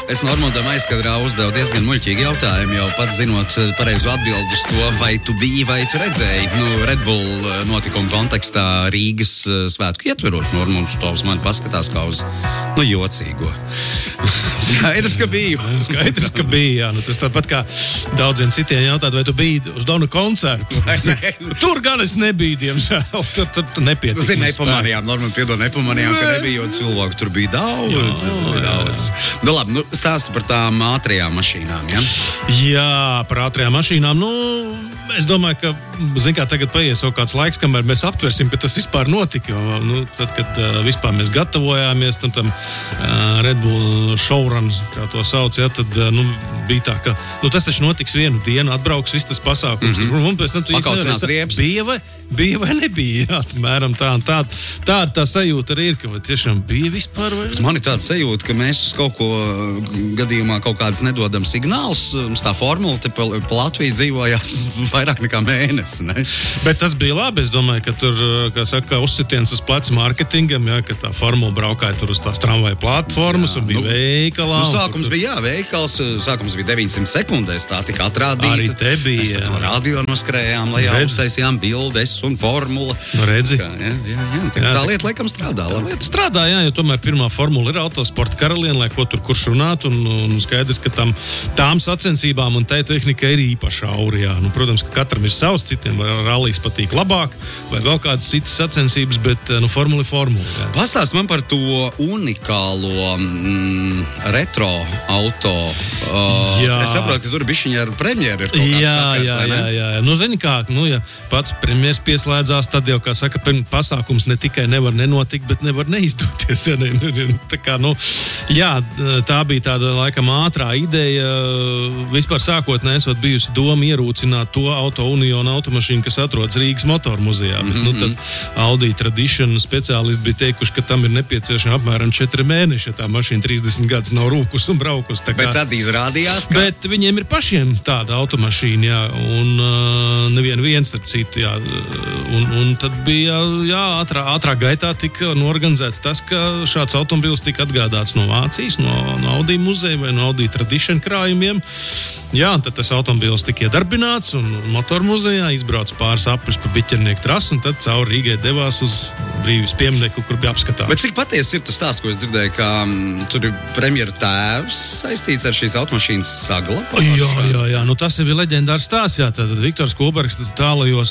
Es Normundam aizkadrā uzdevu diezgan muļķīgi jautājumu, jau pats zinot pareizu atbildi uz to, vai tu biji, vai tu redzēji. Red Bull notikuma kontekstā Rīgas svētku ietveros Normunds tos man paskatās kā uz, jocīgo. Skaidrs, ka biju. Skaidrs, ka biju, jā. Tas tāpat kā daudziem citiem jautāt, vai tu biji uz Donu koncertu. Tur gan es nebiju, diemžēl. Tur nepietika. Tu zini, nepamanījām, Normund piedod, nepamanījām, ka nebija, jo cilvēku tur bija daudz. Labi, stāsti par tām ātrajām mašīnām, ja? Jā, par ātrajām mašīnām, es domāju, ka, tagad paies jau kāds laiks, kamēr mēs aptversim, ka tas vispār notika, jo, tad, kad vispār mēs gatavojāmies, tam Red Bull showrun, kā to sauc, ja, tad, bija tā, ka, tas taču notiks vienu dienu, atbrauks viss tas pasākums, un pēc tam tu pakaucinās riepas. Bija vai nebija, jā, mēram tā sajūta arī ir, ka tiešām bija vispār vai... Man ir tāda sajūta, ka mēs uz kaut ko gadījumā kaut kādas nedodam signālus, mums tā formula te pa Latviju dzīvojās vairāk nekā mēnesi, ne? Bet tas bija labi, es domāju, ka tur, kā saka, uzsitiens uz pleca mārketingam, jā, ka tā formula braukāja tur uz tās tramvaja platformas un bija veikalā. Sākums bija, veikals, sākums bija 900 sekundēs, tā tika atrādīta. Arī te bija, mēs pat no radio noskrējām, lai uztaisījām bildes un formula. Redzi. Tā lieta laikam strādā. Tā lieta strādā, jā, jo tomēr pirmā formula ir autosporta karaliene, lai ko tur kurš runāt, un skaidrs, ka tām sacensībām un tai tehnika ir īpaši auri, jā. Protams, ka katram ir savs, citiem rallijs patīk labāk, vai vēl kādas citas sacensības, bet formula ir formula. Jā. Pastāst man par to unikālo retro auto. Es saprotu, ka tur bišķiņa ar premjeru ir kaut kāds sakars, Jā. Zini kā, ja pats premjers pieslēdzās, tad jau, kā saka, pasākums ne tikai nevar nenotikt, bet nevar neizdoties. Tā kā, tā bija tāda, laikam, ātrā ideja. Vispār sākotnēs bijusi doma ierūcināt to Auto Union automašīnu, kas atrodas Rīgas motoru muzejā. Tad Audi Tradition speciālisti bija teikuši, ka tam ir nepieciešami apmēram 4 mēneši, ja tā mašīna 30 gadus nav rūkus un braukus. Bet tad izrādījās, ka... Bet viņiem ir pašiem tāda automašīna, jā, un neviens, starp citu, jā. Un tad bija, ātrā gaitā tika norganizēts tas, ka šāds automobils tika atgādāts no Vācijas, no Audi muzeja vai no Audi Tradition krājumiem. Jā, tad tas automobils tika iedarbināts un motoru muzejā izbrauc pāris apļus pa Biķernieku trasu un tad cauri Rīgai devās uz Brīvības pieminekli, kur bija apskatām. Bet cik patiesi ir tas stāsts, ko es dzirdēju, ka tur ir premjera tēvs saistīts ar šīs automašīnas saglabāšanu? Jā, tas ir leģendārs stāsts, jā, tad Viktors Kobergs tālajos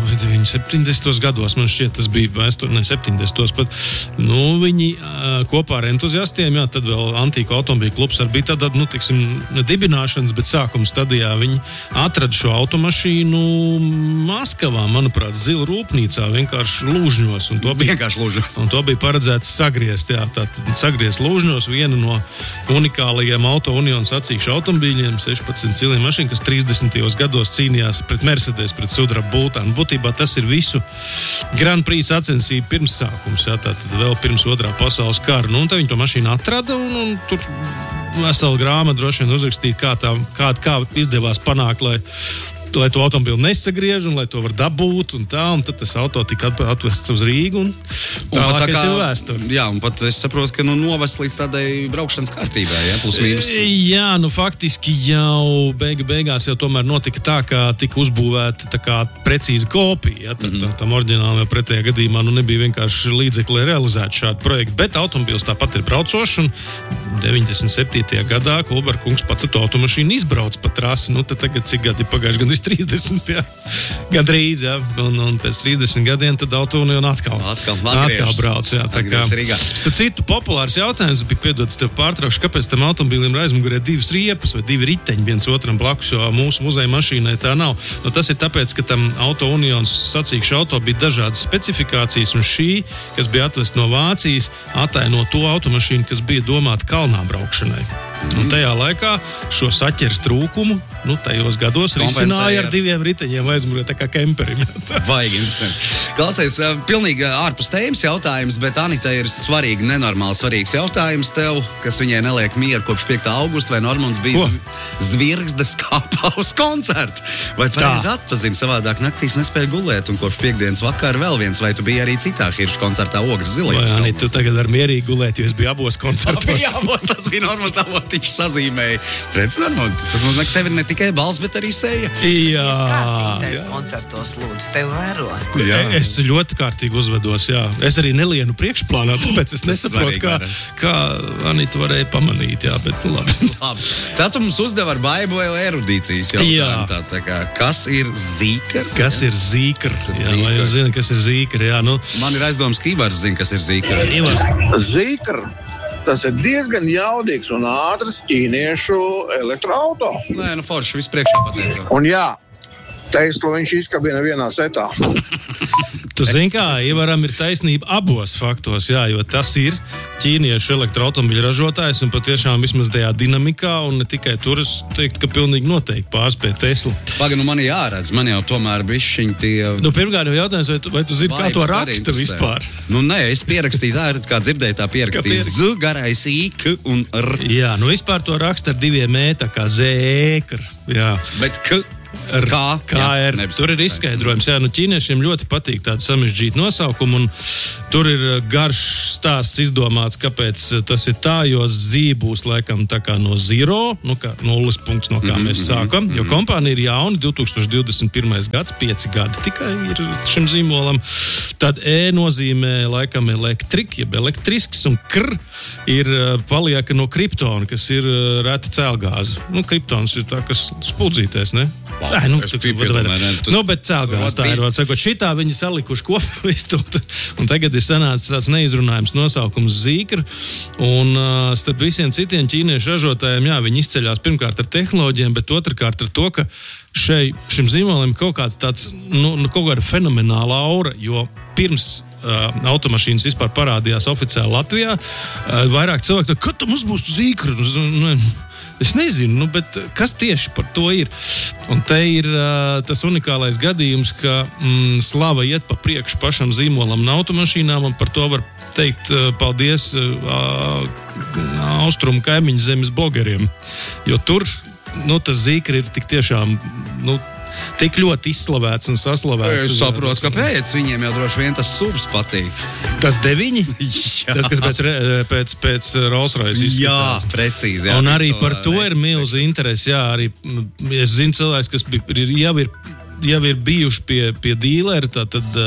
70. gados, man šķiet, tas bija 70. pat, viņi kopā ar entuziastiem, jā, tad vēl Antīku automobīļu klubs arī bija tāda, dibināšanas, bet sākuma stadijā viņi atrada šo automašīnu Maskavā, manuprāt, Zila rūpnīcā, vienkārši Lūžņos. Un to bija paredzēts sagriezt, jā, tātad sagriezt Lūžņos vienu no unikālajiem Auto Union sacīkšu automobīļiem, 16 cilindru mašīnu, kas 30. gados cīnījās pret Mercedes, pret sudraba bultānu. Būtībā tas ir visu Grand Prix sacensību pirmsākums, jā, tātad vēl pirms otrā pasaules kara. Un tad viņi to mašīnu atrada un tur vesela grāmata droši vien uzrakstīja, kā izdevās panākt, lai to automobili nesagriež un lai to var dabūt un tad tas auto tika atvests uz Rīgu un tālākais ir vēsture. Jā, un pat es saprotu, ka novest līdz tādai braukšanas kārtībai, ja, plus mīnus. Jā, faktiski jau beigās jau tomēr notika tā, ka tika uzbūvēta tā kā precīza kopija, ja, tam oriģinālam jau pretējā gadījumā nebija vienkārši līdzekli realizēt šādu projektu, bet automobils tāpat ir braucošs un 97. gadā Kulberkungs pats to automašīnu izbrauc pa trasi, tad tagad cik gadi pagājuši gandrīz 30, jā. Gandrīz, jā. Un pēc 30 gadiem tad Auto Union atkal brauc, jā. Tā kā, starp citu, populārs jautājums bija, piedodas tev pārtraukšu, kāpēc tam automobilim ir aizmugurē 2 riepas vai 2 riteņi viens otram blakus, jo mūsu muzeja mašīnai tā nav. Tas ir tāpēc, ka tam Auto Union sacīkšu auto bija dažādas specifikācijas, un šī, kas bija atvest no Vācijas, ataino to automašīnu, kas bija domāta kalnā braukšanai. Un tajā laikā šo saķers trūkumu tajos gados risināja ar 2 riteņiem aizmugurē, tā kā kemperim. Vajag interesanti. Klausies, pilnīgi ārpus tēmas jautājums, bet Anita ir nenormāli svarīgs jautājums tev, kas viņai neliek mieru kopš 5. augusta, vai Normunds bija zvirgzdes kāpā uz koncertu. Vai pareizi atpazini, savādāk naktīs nespēja gulēt, un kopš piekdienas vakar vēl viens, vai tu biji arī citā Hiršu koncertā Ogres Zilajos? Vai, Anita, tu tagad var mierīgi gulēt, jo es biju abos koncertos. Tas bija Normunds Avotiņš sazīmēja. Redz, Normund, tas nozīmē, ka tev ir ne tikai balss, bet arī seja. Jā. Koncertos lūdzu, tev vēro. Es ļoti kārtīgi uzvedos, jā. Es arī nelienu priekšplānā, tāpēc es nesaprotu, kā Anita varēja pamanīt, jā, bet labi. Tā tu mums uzdev ar baibu erudīcijas jautājumu. Tā kā, kas ir zīkar? Kas ir zīkar? Jā, vai jūs zina, kas ir zīkar? Jā, nu. Man ir aizdomas, ka Ivars zina, kas ir zīkar. Zīkar, tas ir diezgan jaudīgs un ātrs ķīniešu elektroauto. Nē, forši vispriekšā pateicu. Un jā, Teslu viņš izkabina vienā setā. Tu zini, kā Ivaram ir taisnība abos faktos, jā, jo tas ir ķīniešu elektroautomobiļu ražotājs un patiešām vismaz tajā dinamikā, un ne tikai tur, es teiktu, ka pilnīgi noteikti pārspēj Teslu. Paga, man jāredz, man jau tomēr bišķiņ tie... Pirmkārt jau jautājums, vai tu zini, kā to raksta vispār? Nē, es pierakstīju tā, kā dzirdēju tā pierakstīju. Z, garais, I, K un R. Jā, vispār to raksta ar 2 tā kā Z-ekr, jā. Bet K... KR. Tur ir izskaidrojums. Jā, ķīniešiem ļoti patīk tādu samežģītu nosaukumu, un tur ir garš stāsts izdomāts, kāpēc tas ir tā, jo Z būs laikam tā kā no zero, kā 0 punkts, no kā mēs sākam, jo kompānija ir jauna, 2021. gads, 5 gadi tikai ir šim zīmolam. Tad E nozīmē laikam elektrik, jeb elektrisks, un Kr ir palieka no kriptona, kas ir reta cēlgāze. Kriptons ir tā, kas spuldzīties, ne? Bet cēlgās tā ir. Sakot, šitā viņi salikuši kopā, un tagad ir sanācis tāds neizrunājums nosaukums zīkra, un starp visiem citiem ķīniešu ražotājiem, jā, viņi izceļās pirmkārt ar tehnoloģiem, bet otrkārt ar to, ka šim zīmolim kaut kāds tāds, kaut kāda fenomenāla aura, jo pirms automašīnas vispār parādījās oficiāli Latvijā, vairāk cilvēki, kad mums būs zīkra? Es nezinu, bet kas tieši par to ir? Un te ir tas unikālais gadījums, ka slava iet pa priekšu pašam zīmolam un automašīnām, un par to var teikt paldies austrumu kaimiņu zemes blogeriem. Jo tur, tas zīkri ir tik tiešām, tik ļoti izslavēts un saslavēts. Es saprotu, kāpēc. Viņiem jau droši vien tas SUVs patīk. Tas 9? Jā. Tas, kas pēc Rolls-Royce izskatās. Jā, precīzi. Jā, un arī par to ir milzu interesi. Jā, arī es zinu cilvēks, kas jau ir bijuši pie dīleri, tad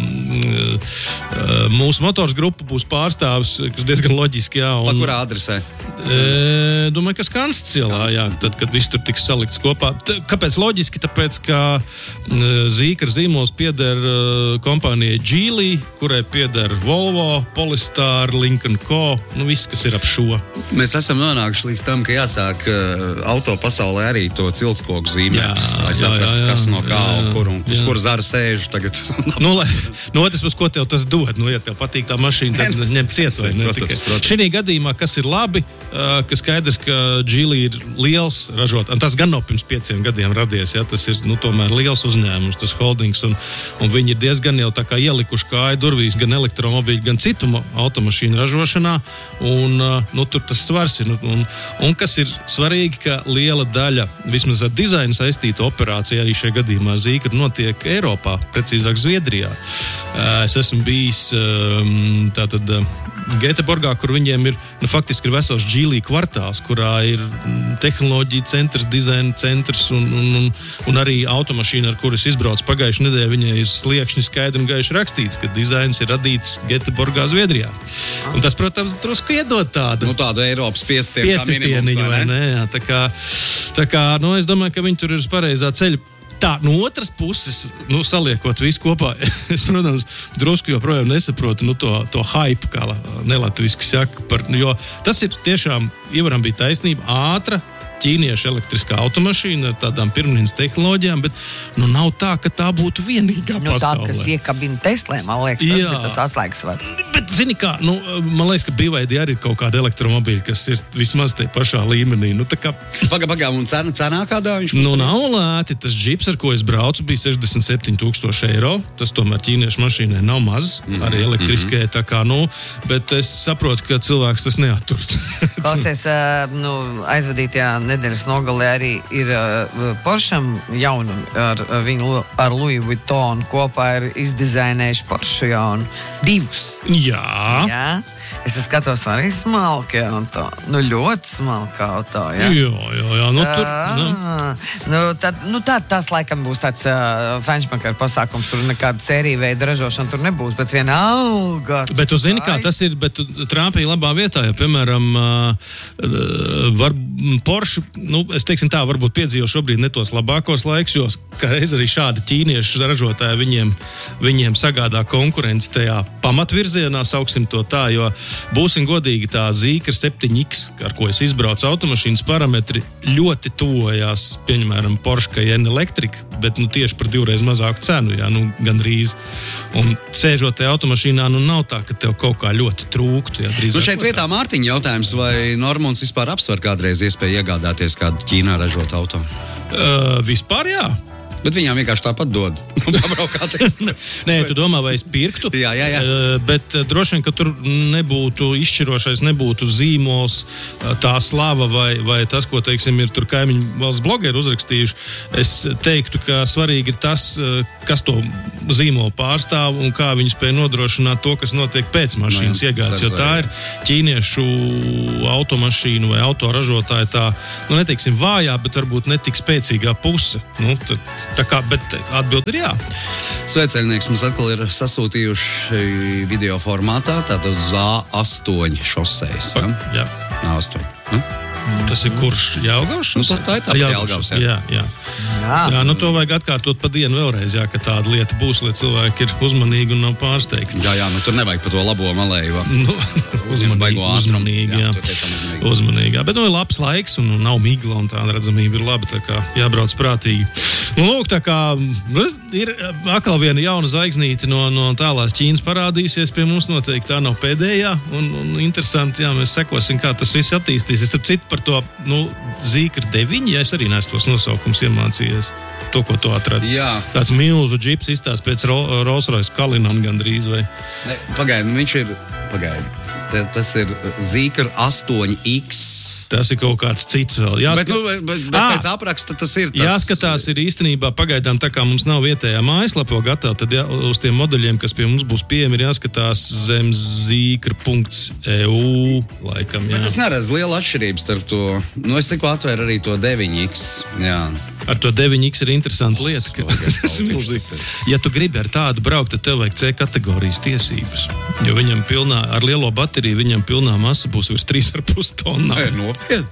mūsu motors grupa būs pārstāvis, kas diezgan loģiski, jā. Pa kurā adresē? Domāju, ka Skanstas ielā, jā, tad, kad viss tur tiks salikts kopā. Kāpēc loģiski? Tāpēc, ka zīkra zīmols pieder kompānijai Geely, kurai pieder Volvo, Polestar, Lincoln Co. Viss, kas ir ap šo. Mēs esam nonākuši līdz tam, ka jāsāk auto pasaulē arī to ciltskoku zīmēt, lai saprastu, kas no kā un kur un uz kur zara sēžu tagad. Otrs, ko tev tas dod? Ja tev patīk tā mašīna, tad ņem ciet vai ne? Protams. Šī gadījumā, kas ir labi, ka skaidrs, ka Geely ir liels ražot, un tas gan nav pirms 5 gadiem radies, ja, tas ir, tomēr liels uzņēmums, tas holdings, un viņi ir diezgan jau tā kā ielikuši kāju durvīs gan elektromobīļu, gan citu automašīnu ražošanā, un, tur tas svars ir, un kas ir svarīgi, ka liela daļa, vismaz ar dizainu saistīta operācija arī šajā gadījumā zīkra notiek Eiropā, precīzāk Zviedrijā. Es esmu bijis tātad Gēteborgā, kur viņiem ir, faktiski ir vesels Geely kvartāls, kurā ir tehnoloģija centrs, dizaina centrs un arī automašīna, ar kuras izbrauc pagājušajā nedēļā, viņai ir sliekšņi skaidri un gaiši rakstīts, ka dizains ir radīts Gēteborgā, Zviedrijā. Un tas, protams, drusku iedod tādu. Tādu Eiropas piesitienu, vai ne? Jā, tā kā, es domāju, ka viņi tur ir uz pareizā ceļa. Tā, no otras puses, saliekot visu kopā, es, protams, drusku joprojām nesaprotu to hype, kā nelatviski saka, jo tas ir tiešām, Ivaram bija taisnība, ātra ķīniešu elektriskā automašīna ar tādām pirmdienas tehnoloģijām, bet nav tā, ka tā būtu vienīgā pasaulē. Tā, kas iekabina Teslē, man liekas, tas bija tas atslēgas vārds. Bet Bet, zini kā, man liekas, ka BYD arī ir kaut kāda elektromobīļa, kas ir vismaz te pašā līmenī. Tā kā... Pagā, un cenā kādā viņš? Nav lēti. Tas džips, ar ko es braucu, bija 67,000 eiro. Tas tomēr ķīniešu mašīnai nav maz, arī elektriskajai, tā kā, bet es saprotu, ka cilvēks tas neattur. Klausies, aizvadītajā nedēļas nogalē arī ir Porscham jaunu, ar Louis Vuitton kopā ir izdizainējuši Porsche jaunu. 2. Jā. Es skatos arī smalki auto. Ļoti smalki auto, jā. Jā. Tas laikam būs tāds fenšmakar pasākums. Tur nekāda sērija veida ražošana tur nebūs, bet vienalga. Bet tu zini, kā tas ir, bet tu trāpīji labā vietā, ja, piemēram, Porsche, es teiksim tā, varbūt piedzīvo šobrīd ne tos labākos laiks, jo reiz arī šādi ķīniešu ražotāji viņiem sagādā konkurenci tajā pamatvirzienā, sauksim to tā, jo būsim godīgi, tā Zīkra 7X, ar ko es izbraucu automašīnas parametri, ļoti tuvojās, pieņemēram, Porsche Cayenne Electric, bet tieši par 2 reiz mazāku cenu, jā, gandrīz. Un sēžot tajā automašīnā, nav tā, ka tev kaut kā ļoti trūktu. Jā, šeit vietā Mārtiņa jautājums, vai Normons vispār apsver kādreiz iespēju iegādāties kādu Ķīnā ražotu auto? Vispār jā. Bet viņām vienkārši tāpat dod. Nē, tu domā, vai es pirktu? Jā. Bet droši vien, ka tur nebūtu izšķirošais, nebūtu zīmols, tā slava vai tas, ko, teiksim, ir tur kaimiņu valsts blogeri uzrakstījuši. Es teiktu, ka svarīgi ir tas, kas to zīmolu pārstāv un kā viņi spēj nodrošināt to, kas notiek pēc mašīnas iegādes. Jo tā ir ķīniešu automašīnu vai autoražotāja tā, neteiksim vājā, bet varbūt netik spēcīgā puse. Tā kā, bet atbildi ir jā. Sveicienieks mums atkal ir sasūtījuši video formātā, tātad uz A8 šosejas. Jā. A8. Tas ir kurš Jelgavas? Tā ir tā Jelgavas, jā. Jā, to vajag atkārtot pa dienu vēlreiz, jā, ka tāda lieta būs, lai cilvēki ir uzmanīgi un nav pārsteigti. Jā, tur nevajag pa to labo malēju. Uzmanīgi, jā. Uzmanīgi. Bet ir labs laiks un nav migla un tāda redzamība ir laba, tā kā jābrauc prātīgi. Lūk, tā kā ir atkal viena jauna zvaigznīte no tālās Ķīnas parādīsies pie mums noteikti. Tā nav pēdējā un interesanti, jā, mēs sekosim, kā tas viss attīstīsies. Starp citu par to, Zīkra 9, ja es arī neesmu tos nosaukums iemācījies. To, ko tu atradi. Jā. Tāds milzu džips izstāst pēc Rolls-Royce Cullinan gandrīz, vai? Viņš ir, tas ir Zīkra 8X. Tas ir kaut kāds cits vēl. Bet pēc apraksta tas ir tas... Jāskatās ir īstenībā pagaidām, tā kā mums nav vietējā mājaslapa gatava, tad uz tiem modeļiem, kas pie mums būs pieejami, ir jāskatās zem zīkra.eu laikam, jā. Bet es neredzu lielu atšķirību starp to. Es tikko atvēru arī to 9X, jā. Ar to 9X ir interesanta lieta, ka ja tu gribi ar tādu braukt, tad tev vajag C kategorijas tiesības. Jo viņam ar lielo bateriju, viņam pilnā masa būs virs 3,5 tonnām.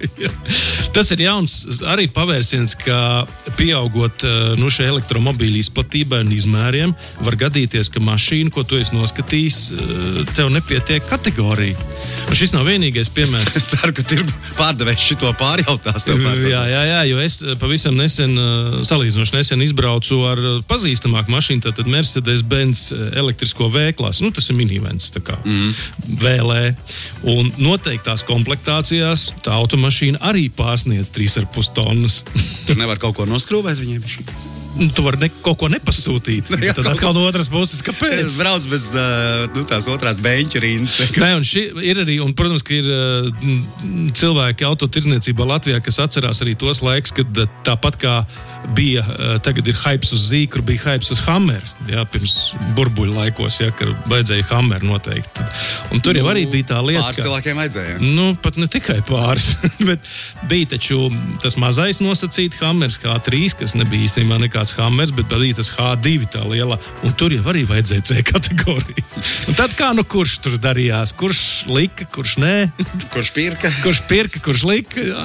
Tas ir jauns arī pavērsiens, ka pieaugot šai elektromobīļu izplatībai un izmēriem, var gadīties, ka mašīna, ko tu esi noskatījis, tev nepietiek kategorija. Un šis nav vienīgais piemērs. Es ceru, ka tirgu pārdevējs šito pārjautās tev pār. Jā, jo es pavisam salīdzinoši nesen izbraucu ar pazīstamāku mašīnu, tātad Mercedes-Benz elektrisko V-klasu. Tas ir minivens, tā kā VLE. Un noteiktās komplektācijās tā automašīna arī pārsniedz 3,5 tonnas. Tu nevar kaut ko noskrūvēt viņiem? Tu vari kaut ko nepasūtīt. Tad atkal no otras puses, kāpēc? Es braucu bez tās otrās beņķu rindas. Nē, un ir arī, un protams, ka ir cilvēki autotirdzniecībā Latvijā, kas atcerās arī tos laikus, kad tāpat kā bija, tagad ir hypes uz Zīkru, bija hypes uz Hammer, jā, pirms burbuļu laikos, jā, kad vajadzēja Hammer noteikti. Un tur jau arī bija tā lieta, pāris cilvēkiem vajadzēja. Pat ne tikai pāris, bet bija taču tas mazais nosacīt Hammers H3, kas nebija īstenībā nekāds Hammers, bet bija tas H2 tā liela, un tur jau arī vajadzēja C kategoriju. Un tad kā, kurš tur darījās? Kurš lika, kurš nē? Kurš pirka? Kurš lika? Jā,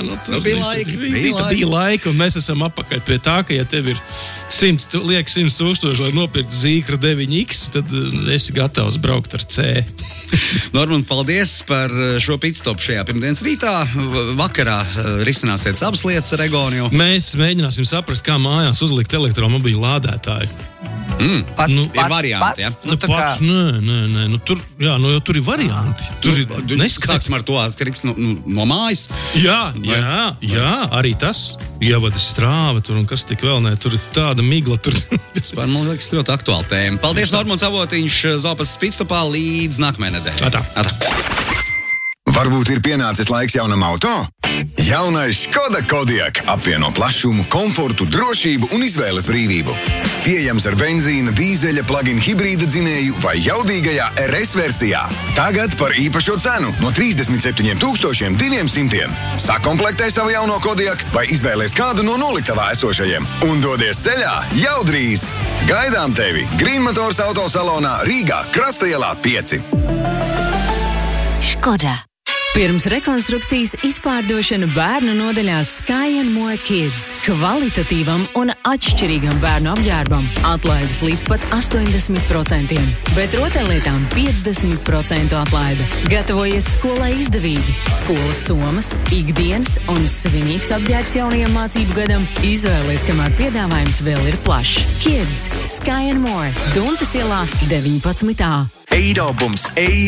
bija laiki, un mēs esam apakaļ pie tā, ka ja tev ir 100 tūkstoši, lai nopirktu Zīkra 9X, tad esi gatavs braukt ar C. Normand, paldies par šo pitstopu šajā pirmdienas rītā. Vakarā risināsiet abas lietas ar Egoniju. Mēs mēģināsim saprast, kā mājās uzlikt elektromobīļu lādētāju. Ir varianti, ja? Pats, nē. Tur ir varianti. Tur sāksim ar to atkarīgs no mājas. Jā, arī tas. Ievades strāva tur un kas tik vēl ne. Tur ir tāda migla. Vispār, man liekas, ļoti aktuāla tēma. Paldies, Normons Avotiņš, Zopas Pitstopā līdz nākamajai nedēļai. Atā. Varbūt ir pienācis laiks jaunam auto? Jaunais Škoda Kodiaq apvieno plašumu, komfortu, drošību un izvēles brīvību. Pieejams ar benzīna, dīzeļa, plug-in hibrīda dzinēju vai jaudīgajā RS versijā. Tagad par īpašo cenu no 37 200. Sakomplektē savu jauno Kodiaq vai izvēlies kādu no noliktavā esošajiem un dodies ceļā jau drīz. Gaidām tevi Green Motors autosalonā Rīgā, Krasta ielā 5. Škoda. Pirms rekonstrukcijas izpārdošana bērnu nodaļās Sky & More Kids. Kvalitatīvam un atšķirīgam bērnu apģērbam atlaides līdz pat 80%, bet rotaļlietām 50% atlaide. Gatavojies skolai izdevīgi. Skolas somas, ikdienas un svinīgs apģērbs jaunajam mācību gadam. Izvēlies, kamēr piedāvājums vēl ir plašs. Kids, Sky & More, Duntas ielā 19A. Eirobums.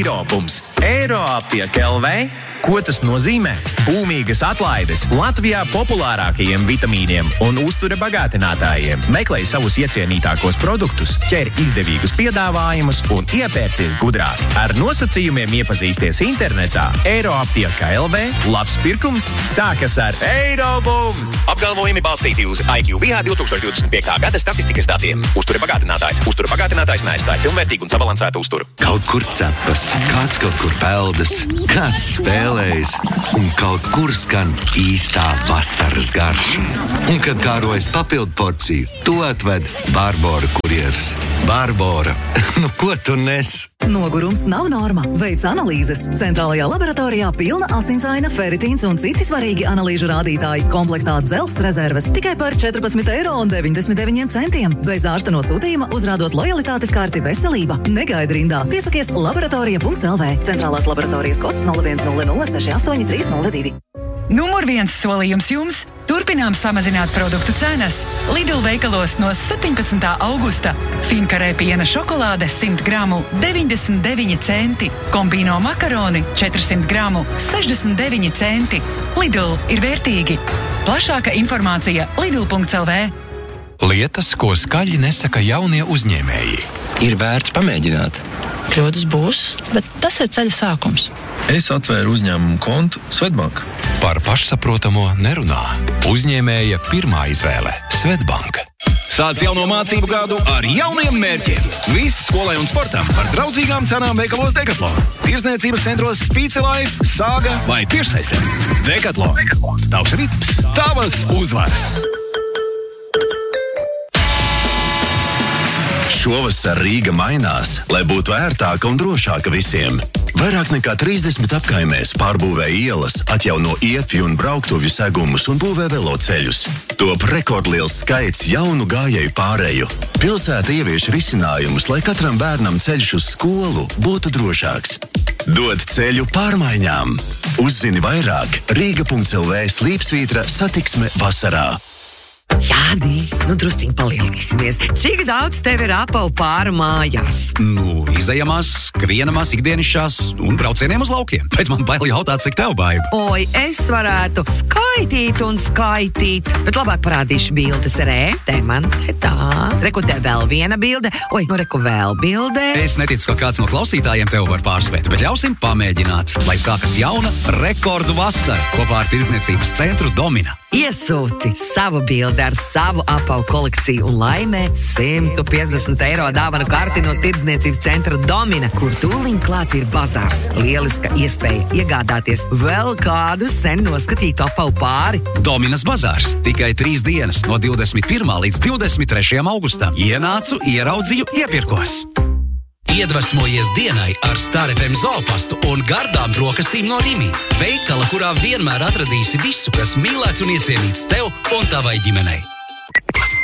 Eiroaptiek LV. Ko tas nozīmē? Būmīgas atlaides Latvijā populārākajiem vitamīniem un uztura bagātinātājiem. Meklē savus iecienītākos produktus, ķer izdevīgus piedāvājumus un iepērcies gudrāk. Ar nosacījumiem iepazīsties internetā. Eiroaptiek LV. Labs pirkums sākas ar Eirobums. Apgalvojumi balstīti uz IQVIA 2025. gada statistikas datiem. Uztura bagātinātājs neaizstāja pilnvērtīgu un sabalansētu uzturu. Kaut kur cepas, kāds kaut kur peldas, kāds spēlējas un kaut kur skan īstā vasaras garša. Un, kad kārojas papildu porciju, to atved Barbora kurjers. Barbora, ko tu nes? Nogurums nav norma. Veic analīzes. Centrālajā laboratorijā pilna asinsaina, feritīns un citi svarīgi analīžu rādītāji. Komplektā dzelzs rezerves tikai par 14,99 €. Bez ārsta nosūtījuma uzrādot lojalitātes karti veselība. Negaidi rindā. Piesakies laboratorija.lv. Centrālās laboratorijas kods 0100683002. Numur 1 solījums jums. Turpinām samazināt produktu cenas. Lidl veikalos no 17. augusta. Finkarē piena šokolāde 100 gramu 99 centi. Kombino makaroni 400 gramu 69 centi. Lidl ir vērtīgi. Plašāka informācija lidl.lv. Lietas, ko skaļi nesaka jaunie uzņēmēji. Ir vērts pamēģināt. Kļūdas būs, bet tas ir ceļa sākums. Es atvēru uzņēmumu kontu Svetbank. Par pašsaprotamo nerunā. Uzņēmēja pirmā izvēle – Svetbank. Sāc jauno mācību gadu ar jauniem mērķiem. Viss skolai un sportam par draudzīgām cenām veikalos Decathlon. Tirdzniecības centros Speed Life, Sāga vai tiešsaistē. Decathlon. Tavs ritms, tavas uzvaras. Šovasar Rīga mainās, lai būtu ērtāka un drošāka visiem. Vairāk nekā 30 apkaimēs pārbūvē ielas, atjauno ietvi un brauktuvju segumus un būvē veloceļus. Top rekordliels skaits jaunu gājēju pāreju. Pilsēta ievieš risinājumus, lai katram bērnam ceļš uz skolu būtu drošāks. Dod ceļu pārmaiņām. Uzzini vairāk Rīga.lv/satiksme vasarā. Jāni, drusciņ palielīsimies. Cik daudz tev ir apavu pāru mājās? Izejamās, skrienamās, ikdienišķās un braucieniem uz laukiem. Pēc man bail jautāt, cik tev baiba. Oi, es varētu skaitīt un skaitīt, bet labāk parādīšu bildes. Te man, tā. Reku te vēl viena bilde. Oi, reku vēl bilde. Es neticu, ka kāds no klausītājiem tev var pārspēt, bet ļausim pamēģināt, lai sākas jauna rekordu vasara kopā ar Tirdzniecības centru Domina. Iesūti savu bildi ar savu apavu kolekciju un laimē 150 € dāvanu karti no Tirdzniecības centra Domina, kur tūliņ klāt ir bazārs. Lieliska iespēja iegādāties vēl kādu sen noskatītu apavu pāri. Dominas bazārs tikai 3 dienas no 21. līdz 23. augustam. Ienācu, ieraudzīju, iepirkos. Iedvesmojies dienai ar Star FM zoopastu un gardām brokastīm no Rimi. Veikala, kurā vienmēr atradīsi visu, kas mīlēts un iecienīts tev un tavai ģimenei.